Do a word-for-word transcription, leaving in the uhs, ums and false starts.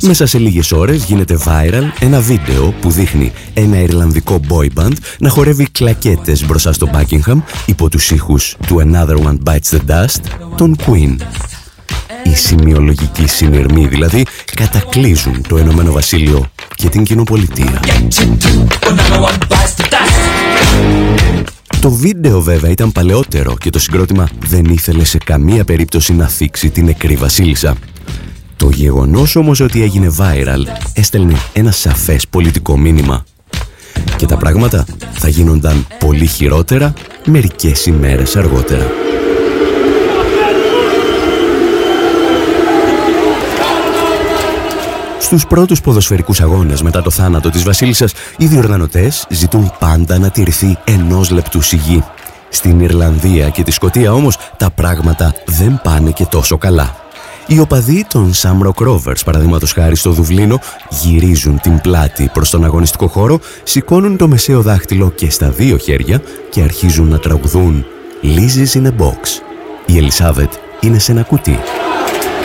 Μέσα σε λίγες ώρες γίνεται viral ένα βίντεο που δείχνει ένα ιρλανδικό boy band να χορεύει κλακέτες μπροστά στο Buckingham υπό τους ήχους του Another One Bites the Dust, των Queen. Οι σημειολογικοί συνειρμοί δηλαδή κατακλείζουν το Ηνωμένο Βασίλειο και την κοινοπολιτεία. Το βίντεο βέβαια ήταν παλαιότερο και το συγκρότημα δεν ήθελε σε καμία περίπτωση να θίξει την νεκρή βασίλισσα. Το γεγονός όμως ότι έγινε viral έστελνε ένα σαφές πολιτικό μήνυμα. Και τα πράγματα θα γίνονταν πολύ χειρότερα μερικές ημέρες αργότερα. Στους πρώτους ποδοσφαιρικούς αγώνες μετά το θάνατο της βασίλισσας, οι διοργανωτές ζητούν πάντα να τηρηθεί ενός λεπτού σιγή. Στην Ιρλανδία και τη Σκωτία όμως τα πράγματα δεν πάνε και τόσο καλά. Οι οπαδοί των Shamrock Rovers, παραδείγματος χάρη στο Δουβλίνο, γυρίζουν την πλάτη προς τον αγωνιστικό χώρο, σηκώνουν το μεσαίο δάχτυλο και στα δύο χέρια και αρχίζουν να τραγουδούν «Liz is in a box». Η Ελισάβετ είναι σε ένα κουτί.